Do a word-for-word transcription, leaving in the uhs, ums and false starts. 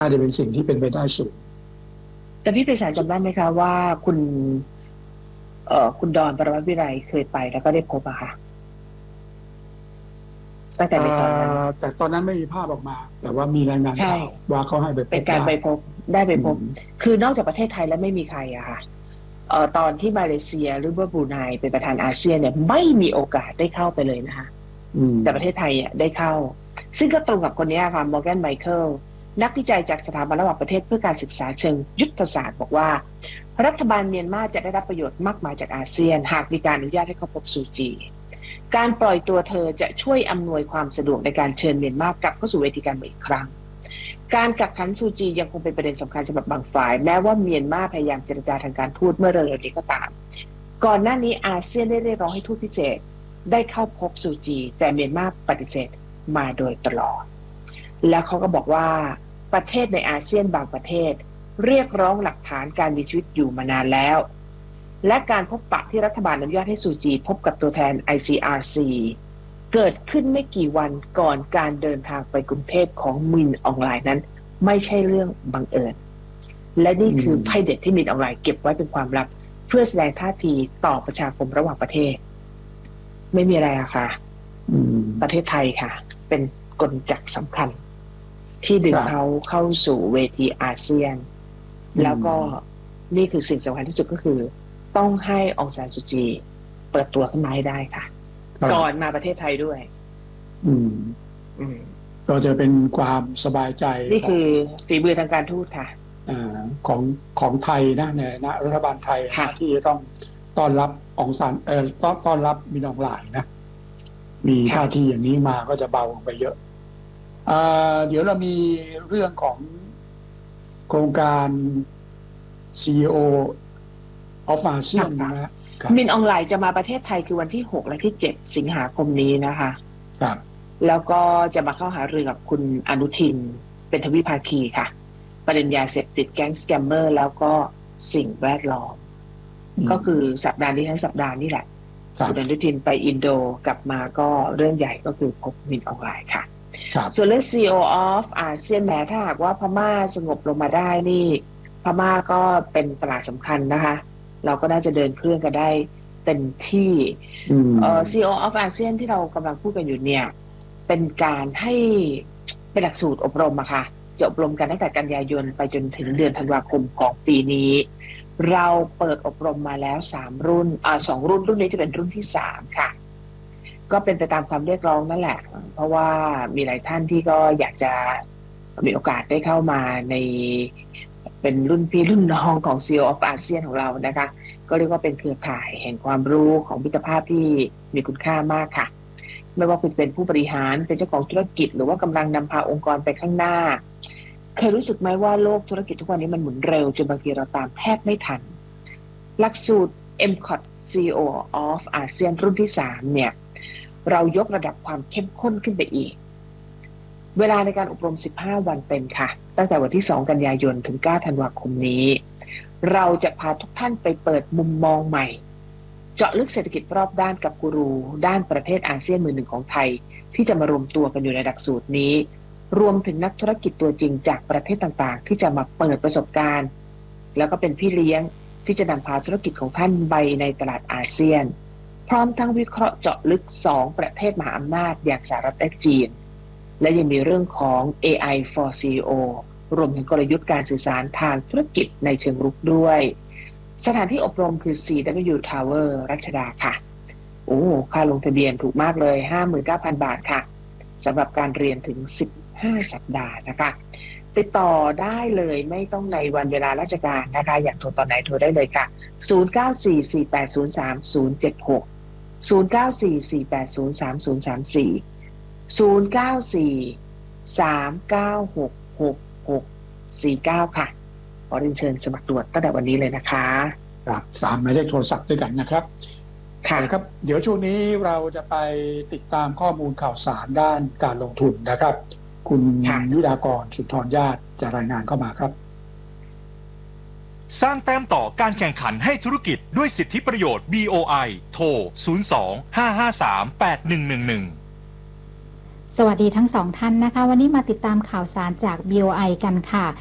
น่าจะเป็นสิ่งที่เป็นไปได้สูงแต่พี่ไพศาลจำได้ไหมคะว่าคุณเอ่อคุณดอนปรมัตถ์วิไลเคยไปแล้วก็ได้พบอะค่ะตั้งแต่ในตอนนั้นแต่ตอนนั้นไม่มีภาพออกมาแต่ว่ามีรายงานใช่ข่าวว่าเขาให้ไปพเป็นบได้การไปพบได้ไปพบอืมคือนอกจากประเทศไทยแล้วไม่มีใครอะค่ะเอ่อตอนที่มาเลเซียหรือว่าบรูไนเป็นประธานอาเซียนเนี่ยไม่มีโอกาสได้เข้าไปเลยนะคะอืมแต่ประเทศไทยอะได้เข้าซึ่งก็ตรงกับคนนี้ค่ะมอร์แกนไมเคิลนักวิจัยจากสถาบันระหว่างประเทศเพื่อการศึกษาเชิงยุทธศาสตร์บอกว่ารัฐบาลเมียนมาจะได้รับประโยชน์มากมายจากอาเซียนหากมีการอนุญาตให้เข้าพบซูจีการปล่อยตัวเธอจะช่วยอำนวยความสะดวกในการเชิญเมียนมากลับเข้าสู่เวทีการเมืองอีกครั้งการกักขังซูจียังคงเป็นประเด็นสำคัญสำหรับบางฝ่ายแม้ว่าเมียนมาพยายามเจรจาทางการทูตเมื่อเร็วๆนี้ก็ตามก่อนหน้านี้อาเซียนได้เรียกร้องให้ทูตพิเศษได้เข้าพบซูจีแต่เมียนมาปฏิเสธมาโดยตลอดแล้วเขาก็บอกว่าประเทศในอาเซียนบางประเทศเรียกร้องหลักฐานการมีชีวิตอยู่มานานแล้วและการพบปะที่รัฐบาลอนุญาตให้ซูจีพบกับตัวแทน ไอ ซี อาร์ ซี เกิดขึ้นไม่กี่วันก่อนการเดินทางไปกรุงเทพของมินออนไลน์นั้นไม่ใช่เรื่องบังเอิญและนี่คือไพ่เด็ดที่มินออนไลน์เก็บไว้เป็นความลับเพื่อแสดงท่าทีต่อประชาคมระหว่างประเทศไม่มีอะไรอะค่ะประเทศไทยค่ะ เป็นกลจักรสำคัญที่ดึงเขาเข้าสู่เวทีอาเซียนแล้วก็นี่คือสิ่งสำคัญที่สุดก็คือต้องให้องซานซูจีเปิดตัวขึ้นมาให้ได้ค่ะก่อนมาประเทศไทยด้วยอืมอืมก็จะเป็นความสบายใจนี่คือฝีมือทางการทูตค่ะอ่าของของไทยนะเนี่ยนะรัฐบาลไทยนะที่จะต้องต้อนรับองซานเอ่อต้อนต้อนรับมินออนไลน์นะมีท่าทีอย่างนี้มาก็จะเบาลงไปเยอะอ่าเดี๋ยวเรามีเรื่องของโครงการ ซี อี โอ of อาเซียนนะมินออนไลน์จะมาประเทศไทยคือวันที่หกและที่เจ็ดสิงหาคมนี้นะคะครับแล้วก็จะมาเข้าหารือกับคุณอนุทินเป็นทวิภาคีค่ะประเด็นยาเสพติดแก๊งสแกมเมอร์แล้วก็สิ่งแวดล้อมก็คือสัปดาห์นี้ทั้งสัปดาห์นี่แหละคุณอนุทินไปอินโดกลับมาก็เรื่องใหญ่ก็คือพบมินออนไลน์ค่ะส่วนเรื่อง ซี อี โอ of อาเซียนแม้ถ้าหากว่าพม่าสงบลงมาได้นี่พม่าก็เป็นตลาดสำคัญนะคะเราก็น่าจะเดินเครื่องกันได้เต็มที่เอ่อ ซี อี โอ of อาเซียนที่เรากำลังพูดกันอยู่เนี่ยเป็นการให้เป็นหลักสูตรอบรมอะค่ะจะอบรมกันตั้งแต่กันยายนไปจนถึงเดือนธันวาคมของปีนี้เราเปิดอบรมมาแล้วสามรุ่นอ่าสองรุ่นรุ่นนี้จะเป็นรุ่นที่สามค่ะก็เป็นไปตามความเรียกร้องนั่นแหละเพราะว่ามีหลายท่านที่ก็อยากจะมีโอกาสได้เข้ามาในเป็นรุ่นพี่รุ่นน้องของ ซี อี โอ of อาเซียนของเรานะคะก็เรียกว่าเป็นเครือข่ายแห่งความรู้ของมิตรภาพที่มีคุณค่ามากค่ะไม่ว่าคุณเป็นผู้บริหารเป็นเจ้าของธุรกิจหรือว่ากำลังนำพาองค์กรไปข้างหน้าเคยรู้สึกไหมว่าโลกธุรกิจทุกวันนี้มันหมุนเร็วจนบางทีเราตามแทบไม่ทันหลักสูตร เอ็ม ซี โอ ที ซี อี โอ of อาเซียนรุ่นที่สามเนี่ยเรายกระดับความเข้มข้นขึ้นไปอีกเวลาในการอบรมสิบห้าวันเต็มค่ะตั้งแต่วันที่สองกันยายนถึงเก้าธันวาคมนี้เราจะพาทุกท่านไปเปิดมุมมองใหม่เจาะลึกเศรษฐกิจรอบด้านกับกูรูด้านประเทศอาเซียนมือหนึ่งของไทยที่จะมารวมตัวกันอยู่ในหลักสูตรนี้รวมถึงนักธุรกิจตัวจริงจากประเทศต่างๆที่จะมาเปิดประสบการณ์แล้วก็เป็นพี่เลี้ยงที่จะนำพาธุรกิจของท่านไปในตลาดอาเซียนพร้อมทั้งวิเคราะห์เจาะลึกสองประเทศมหาอำนาจอย่างสหรัฐและจีนและยังมีเรื่องของ เอ ไอ for ซี อี โอ รวมถึงกลยุทธ์การสื่อสารทางธุรกิจในเชิงรุกด้วยสถานที่อบรมคือ ซี ดับเบิลยู Tower รัชดาค่ะโอ้ค่าลงทะเบียนถูกมากเลย ห้าหมื่นเก้าพัน บาทค่ะสำหรับการเรียนถึงสิบห้าสัปดาห์นะคะติดต่อได้เลยไม่ต้องในวันเวลาราชการนะคะอยากโทรตอนไหนโทรได้เลยค่ะศูนย์ เก้า สี่ สี่ แปด ศูนย์ สาม ศูนย์ เจ็ด หก ศูนย์ เก้า สี่ สี่ แปด ศูนย์ สาม ศูนย์ สาม สี่ ศูนย์ เก้า สี่ สาม เก้า หก หก หก สี่ เก้าค่ะขอเรียนเชิญสมัครตรวจตั้งแต่วันนี้เลยนะคะครับสามหมายเลขโทรศัพท์ด้วยกันนะครับค่ะครับเดี๋ยวช่วงนี้เราจะไปติดตามข้อมูลข่าวสารด้านการลงทุนนะครับคุณยุดากรสุนทรญาติจะรายงานเข้ามาครับสร้างแต้มต่อการแข่งขันให้ธุรกิจด้วยสิทธิประโยชน์ บี โอ ไอ โทร ศูนย์ สอง ห้า ห้า สาม แปด หนึ่ง หนึ่ง หนึ่งสวัสดีทั้งสองท่านนะคะวันนี้มาติดตามข่าวสารจาก บี โอ ไอ กันค่ะ